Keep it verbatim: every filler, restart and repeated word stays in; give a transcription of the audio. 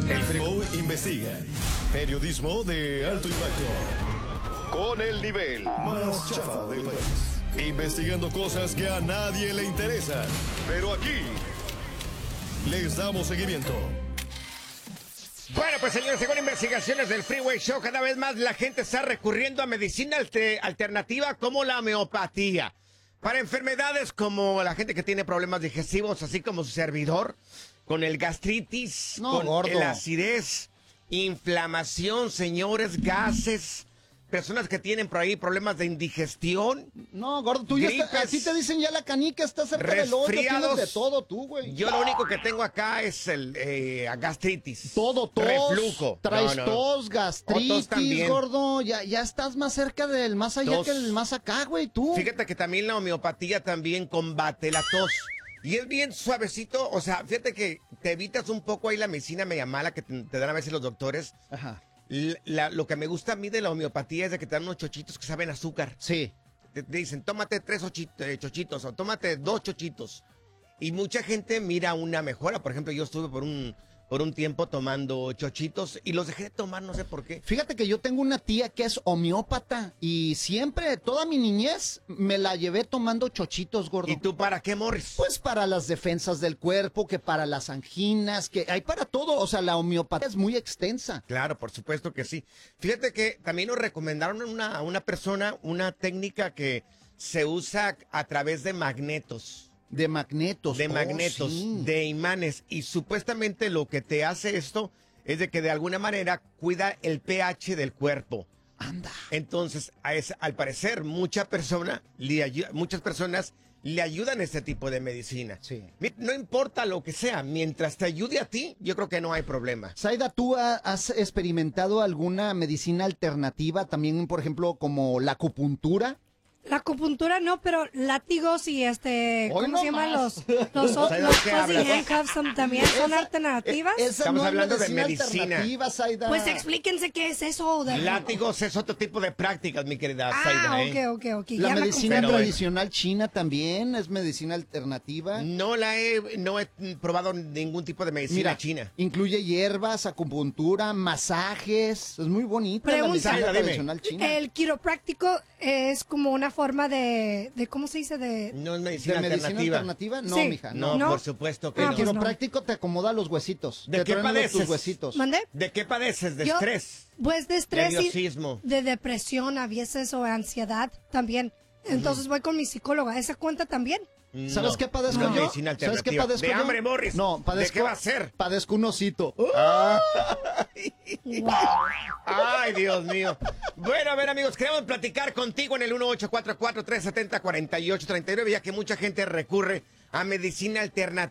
El Frigo investiga. Periodismo de alto impacto. Con el nivel más chafa del país. Investigando cosas que a nadie le interesan. Pero aquí les damos seguimiento. Bueno, pues señores, según investigaciones del Freeway Show, cada vez más la gente está recurriendo a medicina alter- alternativa como la homeopatía. Para enfermedades como la gente que tiene problemas digestivos, así como su servidor, con el gastritis, No, con gordo. el acidez, inflamación, señores, gases, personas que tienen por ahí problemas de indigestión. No, gordo, tú ya Gripes, estás, así te dicen ya la canica, está cerca del hoyo, tienes resfriados. de todo tú, güey. Yo lo único que tengo acá es el eh, gastritis. Todo, tos, reflujo. traes No, no. tos, O gastritis, tos también. gordo, ya, ya estás más cerca del más allá Tos. que del más acá, güey, tú. Fíjate que también la homeopatía también combate la tos. Y es bien suavecito, o sea, fíjate que te evitas un poco ahí la medicina media mala que te, te dan a veces los doctores. Ajá. L- la- lo que me gusta a mí de la homeopatía es de que te dan unos chochitos que saben a azúcar. Sí. Te, te dicen, tómate tres ochi- eh, chochitos o tómate dos chochitos. Y mucha gente mira una mejora. Por ejemplo, yo estuve por un, por un tiempo tomando chochitos y los dejé de tomar, no sé por qué. Fíjate que yo tengo una tía que es homeópata y siempre, toda mi niñez, me la llevé tomando chochitos, gordo. ¿Y tú para qué, Morris? Pues para las defensas del cuerpo, que para las anginas, que hay para todo. O sea, la homeopatía es muy extensa. Claro, por supuesto que sí. Fíjate que también nos recomendaron a una, a una persona una técnica que se usa a través de magnetos. De magnetos. De Oh, magnetos, sí. de imanes. Y supuestamente lo que te hace esto es de que de alguna manera cuida el pH del cuerpo. Anda. Entonces, a ese- al parecer, mucha persona le ayu- muchas personas le ayudan este tipo de medicina. Sí. Mi- No importa lo que sea, mientras te ayude a ti, yo creo que no hay problema. Zaida, ¿tú ha- has experimentado alguna medicina alternativa? También, por ejemplo, como la acupuntura. La acupuntura no, pero látigos y este, Hoy ¿cómo no se llaman más. los los, los, ¿Sabes los de qué fuzzy hablas? handcuffs son- también son alternativas? Esa Estamos no es hablando de medicina medicina. alternativa, Zaida. Pues explíquense qué es eso. De... Látigos es otro tipo de prácticas, mi querida Ah, Zaida, ¿eh? ok, ok, ok. La ya me medicina Pero bueno. tradicional china también es medicina alternativa. No la he, no he probado ningún tipo de medicina Mira, china. incluye hierbas, acupuntura, masajes. Es muy bonita Pregunta. la medicina Zaida, dime. tradicional china. El quiropráctico es como una forma de, de ¿cómo se dice? De... No es ¿De medicina medicina alternativa. alternativa? No, Sí. mija, No, no. ¿No? por supuesto que Ah, El no. pues no. quiropráctico te acomoda los huesitos. ¿De te qué truena padeces? tus huesitos. ¿Mandé? ¿De qué padeces? ¿De Yo- estrés? Pues de estrés y Nerviosismo. de depresión a veces o ansiedad también. Entonces voy con mi psicóloga. ¿Esa cuenta también? ¿Sabes No, qué padezco no es yo? medicina ¿Sabes qué alternativa. padezco ¿De yo? hambre, Morris? No, ¿De padezco. qué va a ser? Padezco un osito. Ay, Dios mío. Bueno, a ver, amigos, queremos platicar contigo en el uno ocho cuatro cuatro, tres siete cero, cuatro ocho tres nueve, ya que mucha gente recurre a medicina alternativa.